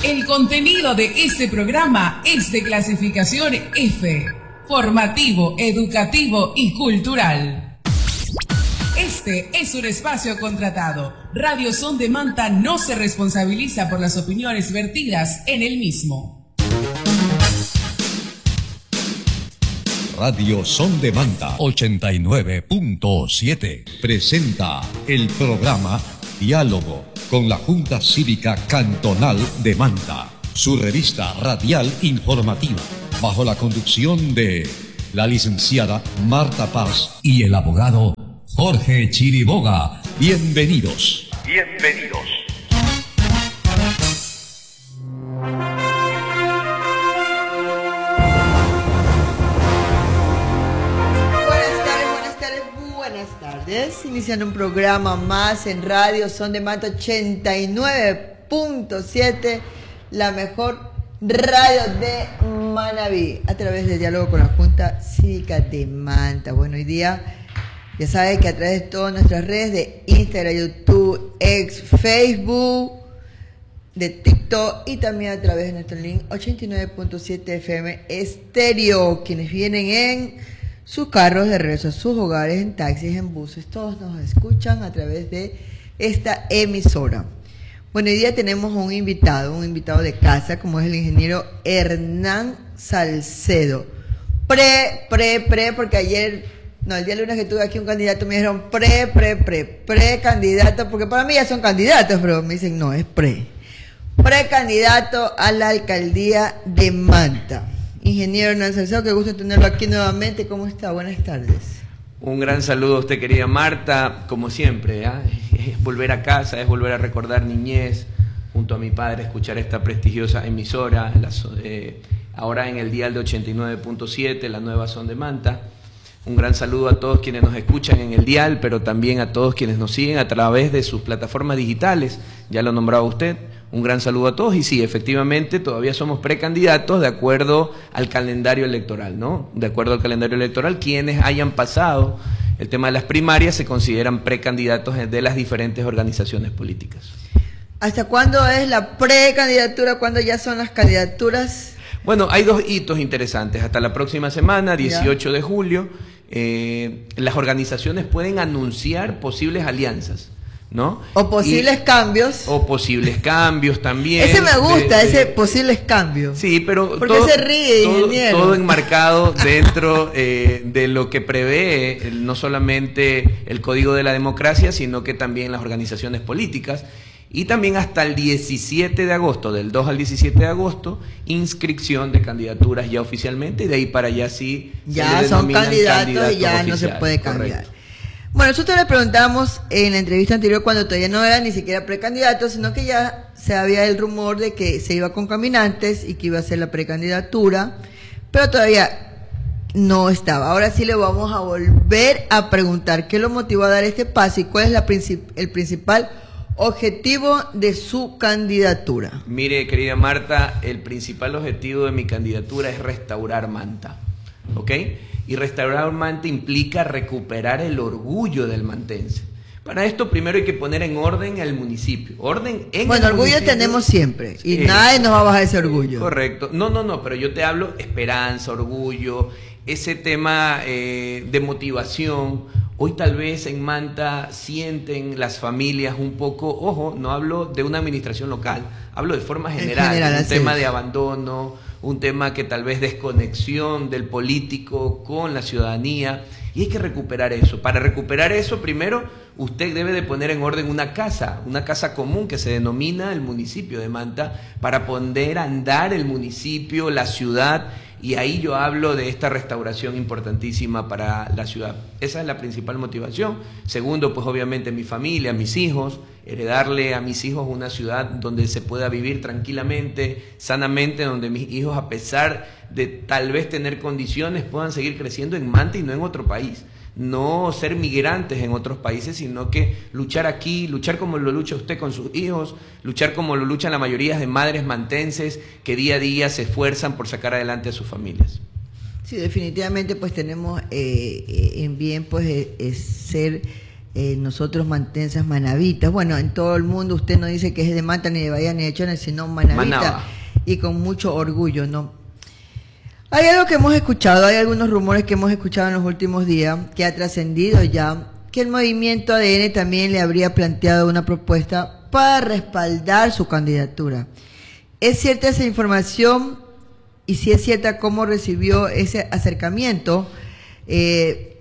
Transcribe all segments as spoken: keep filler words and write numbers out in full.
El contenido de este programa es de clasificación F, formativo, educativo y cultural. Este es un espacio contratado. Radio Son de Manta no se responsabiliza por las opiniones vertidas en el mismo. Radio Son de Manta ochenta y nueve punto siete presenta el programa Diálogo con la Junta Cívica Cantonal de Manta, su revista radial informativa, bajo la conducción de la licenciada Marta Paz y el abogado Jorge Chiriboga. Bienvenidos. Bienvenidos. Iniciando un programa más en Radio Son de Manta ochenta y nueve punto siete, la mejor radio de Manabí, a través del diálogo con la Junta Cívica de Manta. Bueno, hoy día ya saben que a través de todas nuestras redes de Instagram, YouTube, X, Facebook, de TikTok y también a través de nuestro link ochenta y nueve punto siete F M Estéreo, quienes vienen en sus carros de regreso a sus hogares, en taxis, en buses, todos nos escuchan a través de esta emisora. Bueno, hoy día tenemos un invitado, un invitado de casa, como es el ingeniero Hernán Salcedo. Pre, pre, pre, porque ayer, no, el día lunes que tuve aquí un candidato, me dijeron pre, pre, pre, pre candidato, porque para mí ya son candidatos, pero me dicen no, es pre. Pre candidato a la alcaldía de Manta. Ingeniero Hernán Salcedo, qué gusto tenerlo aquí nuevamente. ¿Cómo está? Buenas tardes. Un gran saludo a usted, querida Marta. Como siempre, ¿eh? Es volver a casa, es volver a recordar niñez, junto a mi padre, escuchar esta prestigiosa emisora, la, eh, ahora en el dial de ochenta y nueve punto siete, la nueva Son de Manta. Un gran saludo a todos quienes nos escuchan en el dial, pero también a todos quienes nos siguen a través de sus plataformas digitales. Ya lo nombraba usted. Un gran saludo a todos y sí, efectivamente todavía somos precandidatos de acuerdo al calendario electoral, ¿no? De acuerdo al calendario electoral, quienes hayan pasado el tema de las primarias se consideran precandidatos de las diferentes organizaciones políticas. ¿Hasta cuándo es la precandidatura? ¿Cuándo ya son las candidaturas? Bueno, hay dos hitos interesantes. Hasta la próxima semana, dieciocho de julio, eh, las organizaciones pueden anunciar posibles alianzas, ¿no? O posibles y, cambios. O posibles cambios también. Ese me gusta, de, de, ese posibles cambios. Sí, pero ¿por qué se ríe, todo, ingeniero? Todo enmarcado dentro eh, de lo que prevé el, no solamente el Código de la Democracia, sino que también las organizaciones políticas. Y también hasta el diecisiete de agosto, del dos al diecisiete de agosto, inscripción de candidaturas ya oficialmente, y de ahí para allá sí ya se son candidatos, candidatos y ya oficiales, no se puede cambiar. Correcto. Bueno, nosotros le preguntamos en la entrevista anterior, cuando todavía no era ni siquiera precandidato, sino que ya se había el rumor de que se iba con caminantes y que iba a ser la precandidatura, pero todavía no estaba. Ahora sí le vamos a volver a preguntar qué lo motivó a dar este paso y cuál es la princip- el principal objetivo de su candidatura. Mire, querida Marta, el principal objetivo de mi candidatura es restaurar Manta, ¿ok? Y restaurar Manta implica recuperar el orgullo del mantense. Para esto primero hay que poner en orden el municipio. Orden en bueno, el orgullo municipio. Tenemos siempre y eh, nadie nos va a bajar ese orgullo. Correcto. No, no, no, pero yo te hablo esperanza, orgullo, ese tema eh, de motivación. Hoy tal vez en Manta sienten las familias un poco, ojo, no hablo de una administración local, hablo de forma general, general un tema es. de abandono, un tema que tal vez desconexión del político con la ciudadanía, y hay que recuperar eso. Para recuperar eso, primero, usted debe de poner en orden una casa, una casa común que se denomina el municipio de Manta, para poder andar el municipio, la ciudad, y ahí yo hablo de esta restauración importantísima para la ciudad. Esa es la principal motivación. Segundo, pues obviamente mi familia, mis hijos, heredarle a mis hijos una ciudad donde se pueda vivir tranquilamente, sanamente, donde mis hijos, a pesar de tal vez tener condiciones, puedan seguir creciendo en Manta y no en otro país. No ser migrantes en otros países, sino que luchar aquí, luchar como lo lucha usted con sus hijos, luchar como lo luchan la mayoría de madres mantenses que día a día se esfuerzan por sacar adelante a sus familias. Sí, definitivamente pues tenemos eh, en bien pues eh, ser eh, nosotros mantenzas manavitas, bueno, en todo el mundo usted no dice que es de Manta, ni de Bahía, ni de Chona, sino manavita, Manaba. Y con mucho orgullo, ¿no? Hay algo que hemos escuchado, hay algunos rumores que hemos escuchado en los últimos días, que ha trascendido ya, que el movimiento A D N también le habría planteado una propuesta para respaldar su candidatura. ¿Es cierta esa información? Y si es cierta, ¿cómo recibió ese acercamiento? Eh,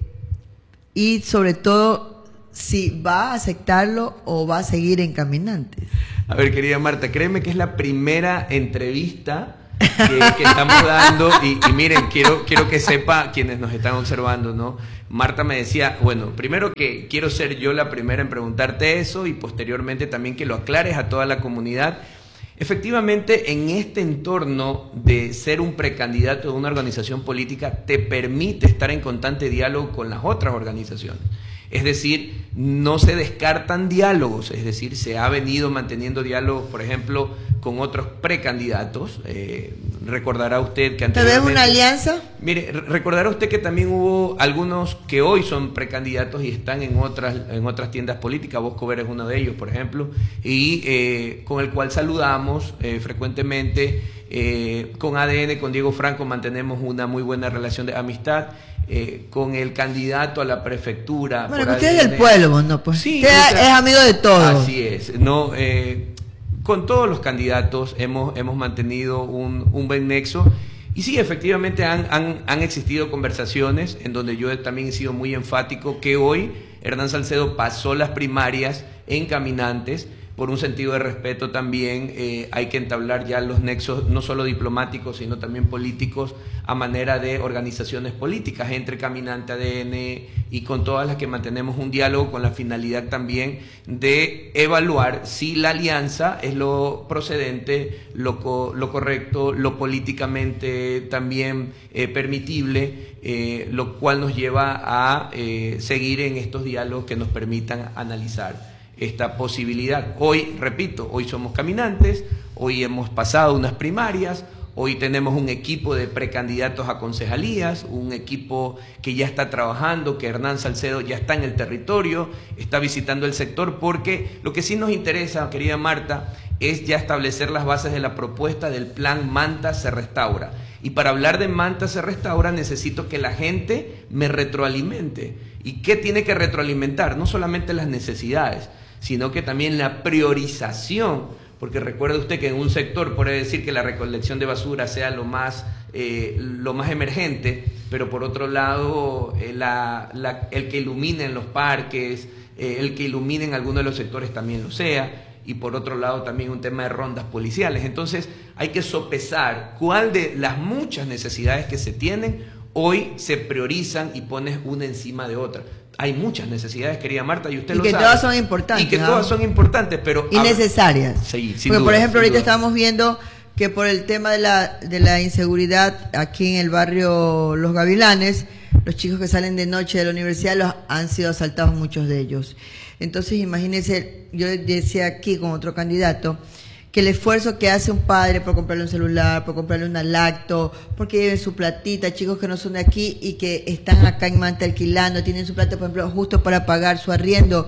y sobre todo, si va a aceptarlo o va a seguir en Caminantes. A ver, querida Marta, créeme que es la primera entrevista que, que estamos dando y, y miren, quiero, quiero que sepa quienes nos están observando, ¿no? Marta me decía, bueno, primero que quiero ser yo la primera en preguntarte eso y posteriormente también que lo aclares a toda la comunidad. Efectivamente, en este entorno de ser un precandidato de una organización política te permite estar en constante diálogo con las otras organizaciones. Es decir, no se descartan diálogos, es decir, se ha venido manteniendo diálogos, por ejemplo, con otros precandidatos. Eh, recordará usted que anteriormente... ¿Tal vez una alianza? Mire, recordará usted que también hubo algunos que hoy son precandidatos y están en otras, en otras tiendas políticas. Bosco Vera es uno de ellos, por ejemplo, y eh, con el cual saludamos eh, frecuentemente. Eh, con A D N, con Diego Franco, mantenemos una muy buena relación de amistad. Eh, con el candidato a la prefectura. Bueno, que usted es del pueblo, ¿no? Pues sí, usted es, es amigo de todos. Así es. No, eh, con todos los candidatos hemos, hemos mantenido un, un buen nexo. Y sí, efectivamente han, han, han existido conversaciones en donde yo también he sido muy enfático que hoy Hernán Salcedo pasó las primarias en Caminantes. Por un sentido de respeto también eh, hay que entablar ya los nexos no solo diplomáticos sino también políticos a manera de organizaciones políticas entre Caminante A D N y con todas las que mantenemos un diálogo con la finalidad también de evaluar si la alianza es lo procedente, lo, co lo correcto, lo políticamente también eh, permitible, eh, lo cual nos lleva a eh, seguir en estos diálogos que nos permitan analizar esta posibilidad. Hoy, repito, hoy somos Caminantes, hoy hemos pasado unas primarias, hoy tenemos un equipo de precandidatos a concejalías, un equipo que ya está trabajando, que Hernán Salcedo ya está en el territorio, está visitando el sector, porque lo que sí nos interesa, querida Marta, es ya establecer las bases de la propuesta del plan Manta se restaura. Y para hablar de Manta se restaura necesito que la gente me retroalimente. ¿Y qué tiene que retroalimentar? No solamente las necesidades, sino que también la priorización, porque recuerde usted que en un sector puede decir que la recolección de basura sea lo más, eh, lo más emergente, pero por otro lado eh, la, la, el que ilumine en los parques, eh, el que ilumine en algunos de los sectores también lo sea, y por otro lado también un tema de rondas policiales. Entonces hay que sopesar cuál de las muchas necesidades que se tienen hoy se priorizan y pones una encima de otra. Hay muchas necesidades, querida Marta, y usted y lo que sabe. todas son importantes. Y que ¿no? todas son importantes, pero... Y necesarias. Sí, sin Porque, duda, por ejemplo, ahorita duda. estamos viendo que por el tema de la, de la inseguridad aquí en el barrio Los Gavilanes, los chicos que salen de noche de la universidad los han sido asaltados muchos de ellos. Entonces, imagínense, yo decía aquí con otro candidato, que el esfuerzo que hace un padre por comprarle un celular, por comprarle una lacto, porque lleven su platita, chicos que no son de aquí y que están acá en Manta alquilando, tienen su plata, por ejemplo, justo para pagar su arriendo,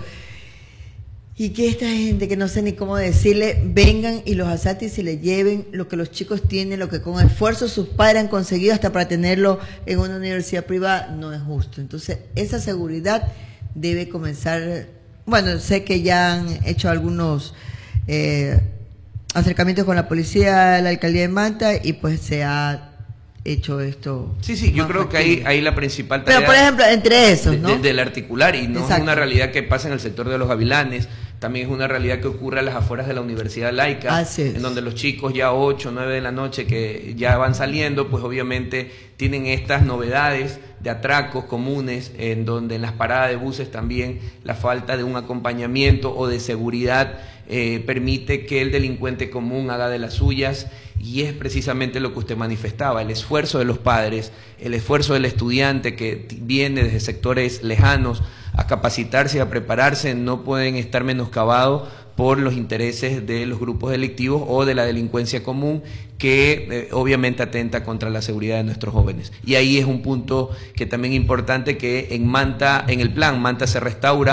y que esta gente que no sé ni cómo decirle, vengan y los asalten y se les lleven lo que los chicos tienen, lo que con esfuerzo sus padres han conseguido hasta para tenerlo en una universidad privada, no es justo. Entonces, esa seguridad debe comenzar. Bueno, sé que ya han hecho algunos eh, acercamientos con la policía, la alcaldía de Manta, y pues se ha hecho esto. Sí, sí, yo creo factible. que ahí, ahí la principal tarea... Pero, por ejemplo, entre esos, ¿no? De, de, del articular, y no Exacto. es una realidad que pasa en el sector de Los Gavilanes, también es una realidad que ocurre a las afueras de la Universidad Laica, en donde los chicos ya ocho, nueve de la noche que ya van saliendo, pues obviamente tienen estas novedades de atracos comunes, en donde en las paradas de buses también la falta de un acompañamiento o de seguridad eh, permite que el delincuente común haga de las suyas, y es precisamente lo que usted manifestaba, el esfuerzo de los padres, el esfuerzo del estudiante que viene desde sectores lejanos a capacitarse y a prepararse, no pueden estar menoscabados por los intereses de los grupos delictivos o de la delincuencia común que eh, obviamente atenta contra la seguridad de nuestros jóvenes. Y ahí es un punto que también es importante, que en Manta, en el plan Manta se restaura,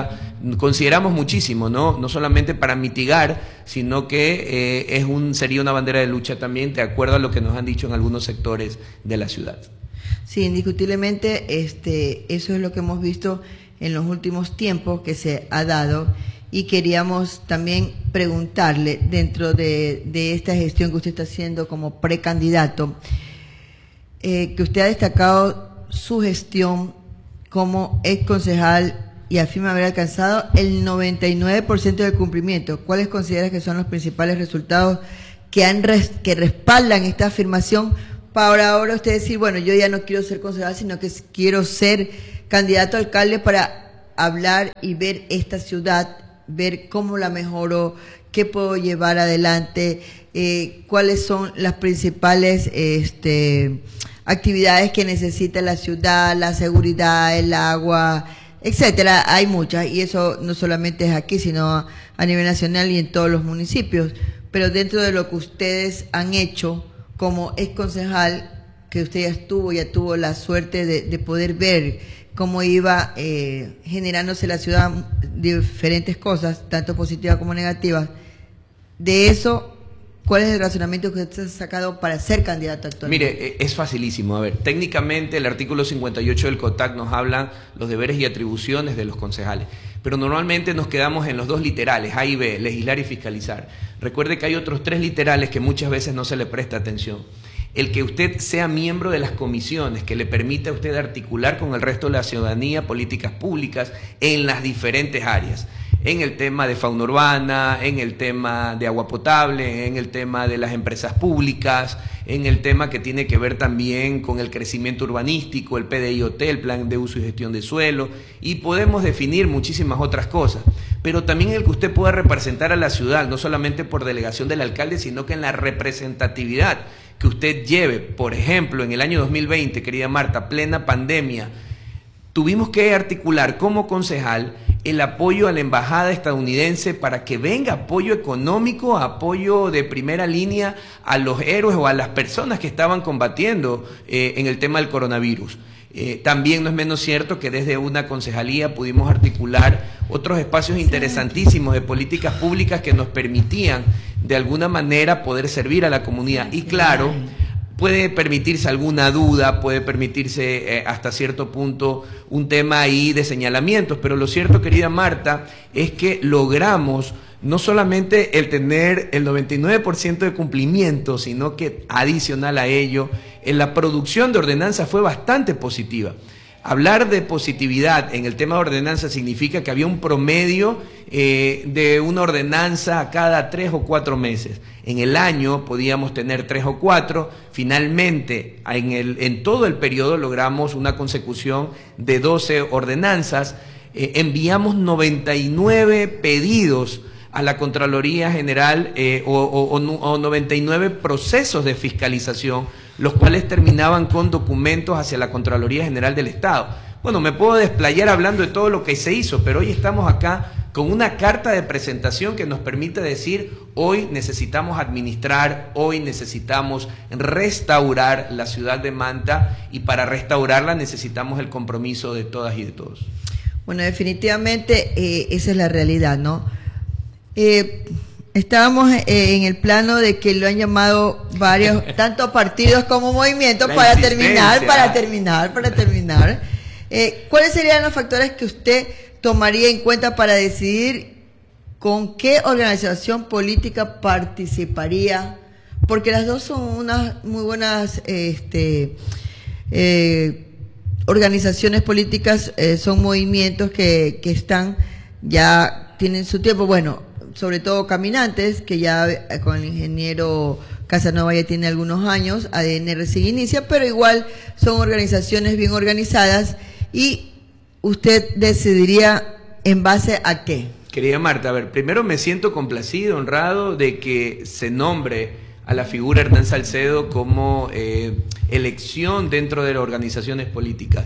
consideramos muchísimo, ¿no? No solamente para mitigar, sino que eh, es un, sería una bandera de lucha también, de acuerdo a lo que nos han dicho en algunos sectores de la ciudad. Sí, indiscutiblemente este, eso es lo que hemos visto en los últimos tiempos que se ha dado, y queríamos también preguntarle, dentro de, de esta gestión que usted está haciendo como precandidato, eh, que usted ha destacado su gestión como ex concejal y afirma haber alcanzado el noventa y nueve por ciento del cumplimiento. ¿Cuáles consideras que son los principales resultados que, han res, que respaldan esta afirmación para ahora usted decir, bueno, yo ya no quiero ser concejal, sino que quiero ser candidato a alcalde para hablar y ver esta ciudad, ver cómo la mejoro, qué puedo llevar adelante, eh, cuáles son las principales este, actividades que necesita la ciudad, la seguridad, el agua, etcétera? Hay muchas, y eso no solamente es aquí, sino a nivel nacional y en todos los municipios. Pero dentro de lo que ustedes han hecho como ex concejal, que usted ya estuvo, ya tuvo la suerte de, de poder ver cómo iba eh, generándose la ciudad diferentes cosas, tanto positivas como negativas. De eso, ¿cuál es el razonamiento que usted ha sacado para ser candidato actualmente? Mire, es facilísimo. A ver, técnicamente el artículo cincuenta y ocho del COTAC nos habla los deberes y atribuciones de los concejales, pero normalmente nos quedamos en los dos literales, A y B, legislar y fiscalizar. Recuerde que hay otros tres literales que muchas veces no se le presta atención. El que usted sea miembro de las comisiones que le permita a usted articular con el resto de la ciudadanía políticas públicas en las diferentes áreas, en el tema de fauna urbana, en el tema de agua potable, en el tema de las empresas públicas, en el tema que tiene que ver también con el crecimiento urbanístico, el P D I O T, el Plan de Uso y Gestión de Suelo, y podemos definir muchísimas otras cosas. Pero también el que usted pueda representar a la ciudad, no solamente por delegación del alcalde, sino que en la representatividad que usted lleve. Por ejemplo, en el año dos mil veinte, querida Marta, plena pandemia, tuvimos que articular como concejal el apoyo a la embajada estadounidense para que venga apoyo económico, apoyo de primera línea a los héroes o a las personas que estaban combatiendo eh, en el tema del coronavirus. Eh, también no es menos cierto que desde una concejalía pudimos articular otros espacios interesantísimos de políticas públicas que nos permitían de alguna manera poder servir a la comunidad. Y claro, puede permitirse alguna duda, puede permitirse eh, hasta cierto punto un tema ahí de señalamientos, pero lo cierto, querida Marta, es que logramos no solamente el tener el noventa y nueve por ciento de cumplimiento, sino que adicional a ello, en la producción de ordenanzas fue bastante positiva. Hablar de positividad en el tema de ordenanza significa que había un promedio eh, de una ordenanza a cada tres o cuatro meses. En el año podíamos tener tres o cuatro. Finalmente, en, el, en todo el periodo logramos una consecución de doce ordenanzas. Eh, enviamos noventa y nueve pedidos a la Contraloría General eh, o, o, o noventa y nueve procesos de fiscalización, los cuales terminaban con documentos hacia la Contraloría General del Estado. Bueno, me puedo desplayar hablando de todo lo que se hizo, pero hoy estamos acá con una carta de presentación que nos permite decir, hoy necesitamos administrar, hoy necesitamos restaurar la ciudad de Manta, y para restaurarla necesitamos el compromiso de todas y de todos. Bueno, definitivamente eh, esa es la realidad, ¿no? Eh, estábamos eh, en el plano de que lo han llamado varios, tanto partidos como movimientos, la para terminar, para terminar, para terminar. Eh, ¿Cuáles serían los factores que usted tomaría en cuenta para decidir con qué organización política participaría? Porque las dos son unas muy buenas este, eh, organizaciones políticas, eh, son movimientos que, que están, ya tienen su tiempo. Bueno, sobre todo Caminantes, que ya con el ingeniero Casanova ya tiene algunos años, A D N recién inicia, pero igual son organizaciones bien organizadas. ¿Y usted decidiría en base a qué? Querida Marta, a ver, primero me siento complacido, honrado de que se nombre a la figura Hernán Salcedo como eh, elección dentro de las organizaciones políticas.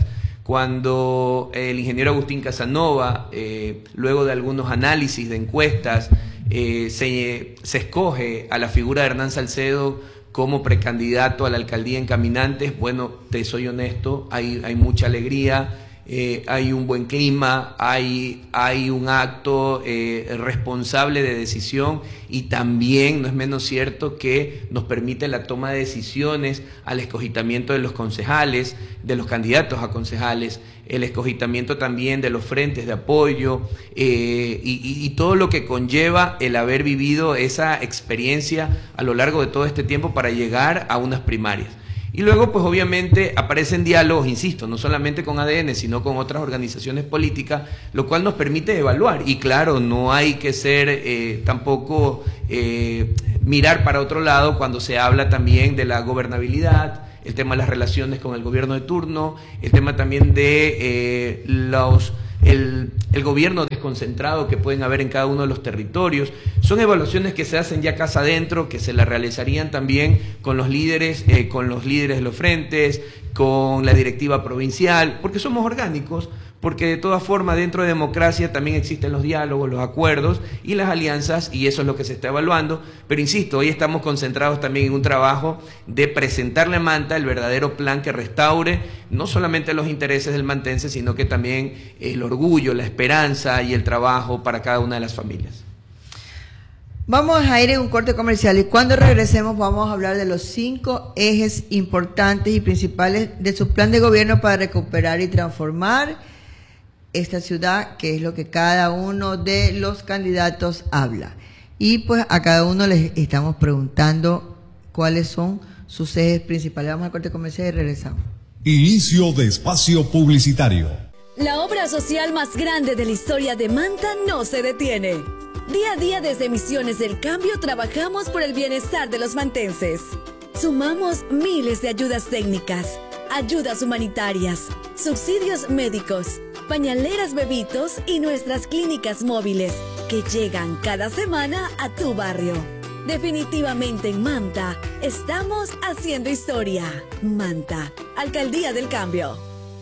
Cuando el ingeniero Agustín Casanova, eh, luego de algunos análisis de encuestas, eh, se, se escoge a la figura de Hernán Salcedo como precandidato a la alcaldía en Caminantes, bueno, te soy honesto, hay, hay mucha alegría, eh, hay un buen clima, hay, hay un acto eh, responsable de decisión, y también no es menos cierto que nos permite la toma de decisiones al escogitamiento de los concejales, de los candidatos a concejales, el escogitamiento también de los frentes de apoyo eh, y, y, y todo lo que conlleva el haber vivido esa experiencia a lo largo de todo este tiempo para llegar a unas primarias. Y luego, pues obviamente aparecen diálogos, insisto, no solamente con A D N, sino con otras organizaciones políticas, lo cual nos permite evaluar. Y claro, no hay que ser eh, tampoco eh, mirar para otro lado cuando se habla también de la gobernabilidad, el tema de las relaciones con el gobierno de turno, el tema también de eh, los... El, el gobierno desconcentrado que pueden haber en cada uno de los territorios. Son evaluaciones que se hacen ya casa adentro, que se las realizarían también con los líderes, eh, con los líderes de los frentes, con la directiva provincial, porque somos orgánicos, porque de todas formas dentro de democracia también existen los diálogos, los acuerdos y las alianzas, y eso es lo que se está evaluando. Pero insisto, hoy estamos concentrados también en un trabajo de presentarle a Manta el verdadero plan que restaure no solamente los intereses del mantense, sino que también el orgullo, la esperanza y el trabajo para cada una de las familias. Vamos a ir en un corte comercial y cuando regresemos vamos a hablar de los cinco ejes importantes y principales de su plan de gobierno para recuperar y transformar esta ciudad, que es lo que cada uno de los candidatos habla. Y pues a cada uno les estamos preguntando cuáles son sus ejes principales. Vamos al corte comercial y regresamos. Inicio de espacio publicitario. La obra social más grande de la historia de Manta no se detiene. Día a día desde Misiones del Cambio trabajamos por el bienestar de los mantenses. Sumamos miles de ayudas técnicas, ayudas humanitarias, subsidios médicos, pañaleras bebitos y nuestras clínicas móviles que llegan cada semana a tu barrio. Definitivamente en Manta estamos haciendo historia. Manta, Alcaldía del Cambio.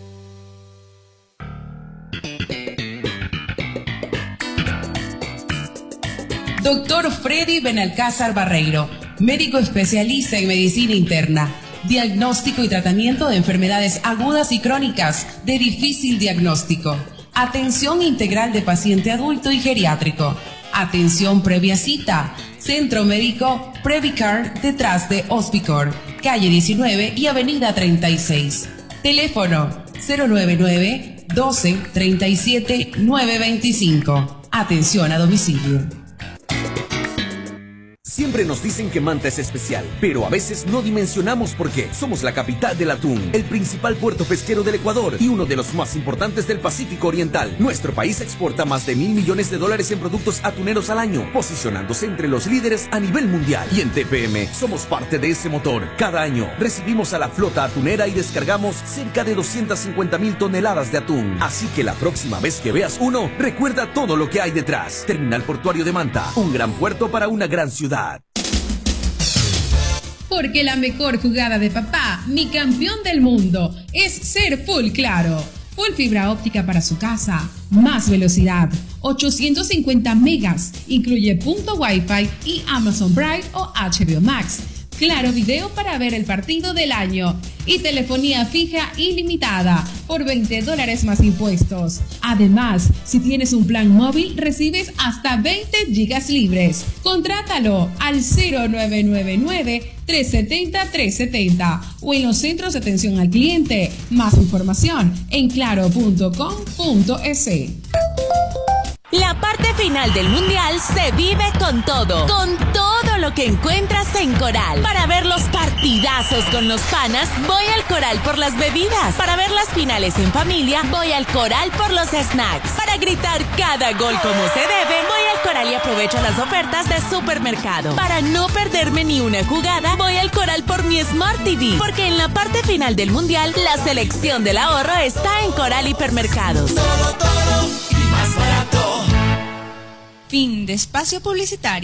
Doctor Freddy Benalcázar Barreiro, médico especialista en medicina interna, diagnóstico y tratamiento de enfermedades agudas y crónicas de difícil diagnóstico, atención integral de paciente adulto y geriátrico, atención previa cita, centro médico Previcar detrás de Hospicor, calle diecinueve y avenida treinta y seis. Teléfono cero nueve nueve, doce, treinta y siete, nueve veinticinco. Atención a domicilio. Siempre nos dicen que Manta es especial, pero a veces no dimensionamos por qué. Somos la capital del atún, el principal puerto pesquero del Ecuador y uno de los más importantes del Pacífico Oriental. Nuestro país exporta más de mil millones de dólares en productos atuneros al año, posicionándose entre los líderes a nivel mundial. Y en T P M somos parte de ese motor. Cada año recibimos a la flota atunera y descargamos cerca de doscientas cincuenta mil toneladas de atún. Así que la próxima vez que veas uno, recuerda todo lo que hay detrás. Terminal Portuario de Manta, un gran puerto para una gran ciudad. Porque la mejor jugada de papá, mi campeón del mundo, es ser Full Claro. Full fibra óptica para su casa, más velocidad, ochocientos cincuenta megas, incluye punto Wi-Fi y Amazon Prime o H B O Max. Claro Video para ver el partido del año y telefonía fija ilimitada por veinte dólares más impuestos. Además, si tienes un plan móvil, recibes hasta veinte gigas libres. Contrátalo al cero nueve nueve nueve, tres siete cero, tres siete cero o en los centros de atención al cliente. Más información en claro punto com punto es. La parte final del Mundial se vive con todo, con todo lo que encuentras en Coral. Para ver los partidazos con los panas, voy al Coral por las bebidas. Para ver las finales en familia, voy al Coral por los snacks. Para gritar cada gol como se debe, voy al Coral y aprovecho las ofertas de supermercado. Para no perderme ni una jugada, voy al Coral por mi Smart T V. Porque en la parte final del Mundial, la selección del ahorro está en Coral Hipermercados. Todo, todo y más barato. Fin de espacio publicitario.